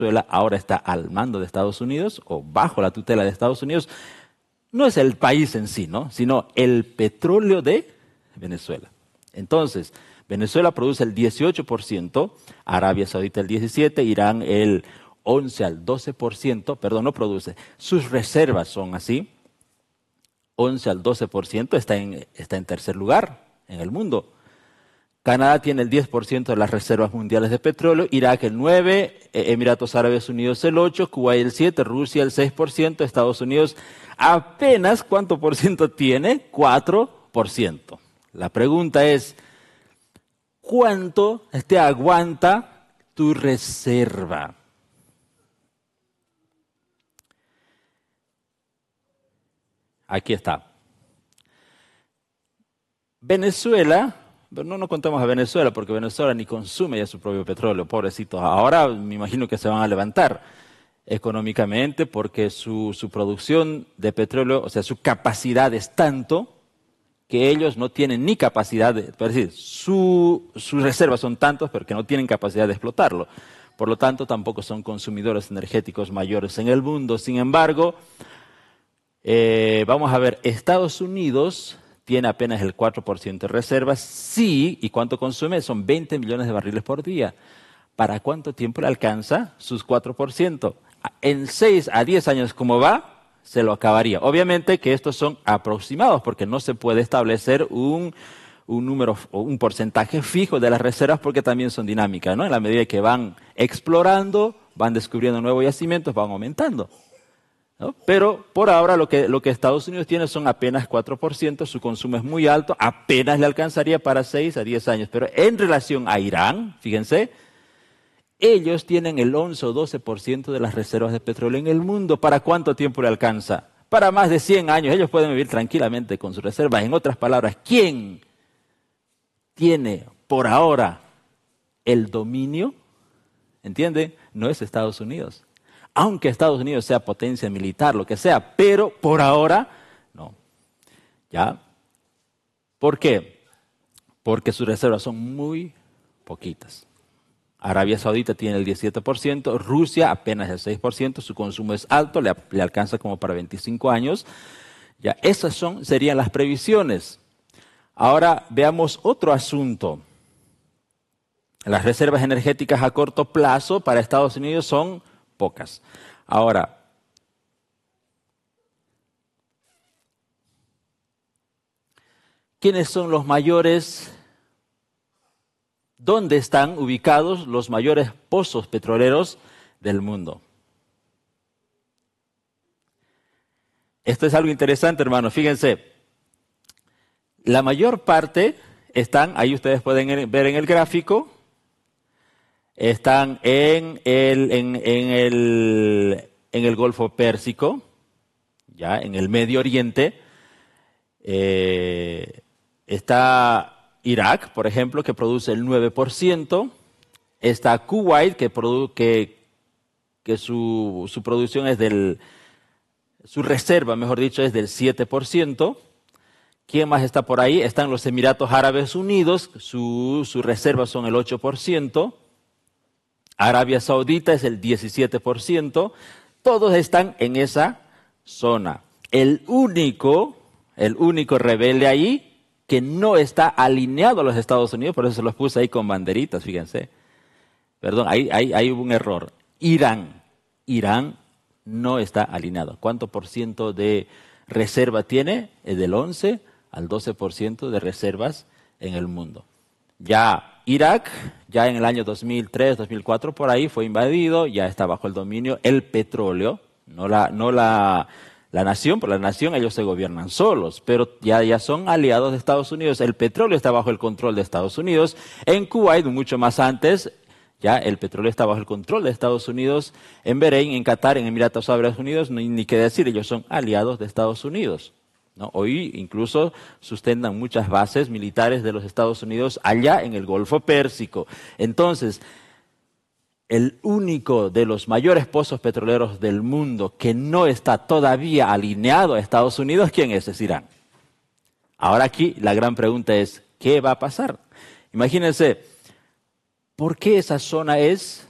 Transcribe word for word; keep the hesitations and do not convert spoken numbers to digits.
Venezuela ahora está al mando de Estados Unidos o bajo la tutela de Estados Unidos, no es el país en sí, ¿no? Sino el petróleo de Venezuela. Entonces, Venezuela produce el dieciocho por ciento, Arabia Saudita el diecisiete por ciento, Irán el once al doce por ciento, perdón, no produce, sus reservas son así, once al doce por ciento, está en, está en tercer lugar en el mundo. Canadá tiene el diez por ciento de las reservas mundiales de petróleo, Irak el nueve por ciento, Emiratos Árabes Unidos el ocho por ciento, Kuwait el siete por ciento, Rusia el seis por ciento, Estados Unidos apenas, ¿cuánto por ciento tiene? cuatro por ciento. La pregunta es, ¿cuánto te aguanta tu reserva? Aquí está. Venezuela, pero no nos contamos a Venezuela, porque Venezuela ni consume ya su propio petróleo, pobrecitos. Ahora me imagino que se van a levantar económicamente porque su, su producción de petróleo, o sea, su capacidad es tanto que ellos no tienen ni capacidad, de, es decir, su, sus reservas son tantos, pero que no tienen capacidad de explotarlo. Por lo tanto, tampoco son consumidores energéticos mayores en el mundo. Sin embargo, eh, vamos a ver, Estados Unidos tiene apenas el cuatro por ciento de reservas, sí, ¿y cuánto consume? Son veinte millones de barriles por día. ¿Para cuánto tiempo le alcanza sus cuatro por ciento? En seis a diez años, ¿cómo va? Se lo acabaría. Obviamente que estos son aproximados, porque no se puede establecer un, un número o un porcentaje fijo de las reservas, porque también son dinámicas, ¿no? En la medida que van explorando, van descubriendo nuevos yacimientos, van aumentando, ¿no? Pero por ahora lo que, lo que Estados Unidos tiene son apenas cuatro por ciento, su consumo es muy alto, apenas le alcanzaría para seis a diez años. Pero en relación a Irán, fíjense, ellos tienen el once o doce por ciento de las reservas de petróleo en el mundo. ¿Para cuánto tiempo le alcanza? Para más de cien años. Ellos pueden vivir tranquilamente con sus reservas. En otras palabras, ¿quién tiene por ahora el dominio? ¿Entiende? No es Estados Unidos. Aunque Estados Unidos sea potencia militar, lo que sea, pero por ahora no. ¿Ya? ¿Por qué? Porque sus reservas son muy poquitas. Arabia Saudita tiene el diecisiete por ciento, Rusia apenas el seis por ciento, su consumo es alto, le, le alcanza como para veinticinco años. Ya, esas son, serían las previsiones. Ahora veamos otro asunto. Las reservas energéticas a corto plazo para Estados Unidos son pocas. Ahora, ¿quiénes son los mayores? ¿Dónde están ubicados los mayores pozos petroleros del mundo? Esto es algo interesante, hermanos. Fíjense, la mayor parte están, ahí ustedes pueden ver en el gráfico, están en el, en, en el, en el Golfo Pérsico, ya en el Medio Oriente. Eh, está Irak, por ejemplo, que produce el nueve por ciento. Está Kuwait, que, produ que, que su, su producción es del, su reserva, mejor dicho, es del siete por ciento. ¿Quién más está por ahí? Están los Emiratos Árabes Unidos, su, su reserva son el ocho por ciento. Arabia Saudita es el diecisiete por ciento. Todos están en esa zona. El único, el único rebelde ahí que no está alineado a los Estados Unidos, por eso se los puse ahí con banderitas, fíjense. Perdón, ahí, ahí, ahí hubo un error. Irán. Irán no está alineado. ¿Cuánto por ciento de reserva tiene? Es del once al doce por ciento de reservas en el mundo. Ya Irak, ya en el año dos mil tres, dos mil cuatro, por ahí fue invadido, ya está bajo el dominio el petróleo, no la... No la La nación, por la nación ellos se gobiernan solos, pero ya, ya son aliados de Estados Unidos. El petróleo está bajo el control de Estados Unidos. En Kuwait, mucho más antes, ya el petróleo está bajo el control de Estados Unidos. En Bahrein, en Qatar, en Emiratos Árabes Unidos, ni, ni qué decir, ellos son aliados de Estados Unidos, ¿no? Hoy incluso sustentan muchas bases militares de los Estados Unidos allá en el Golfo Pérsico. Entonces, el único de los mayores pozos petroleros del mundo que no está todavía alineado a Estados Unidos, ¿quién es? Es Irán. Ahora aquí la gran pregunta es, ¿qué va a pasar? Imagínense, ¿por qué esa zona es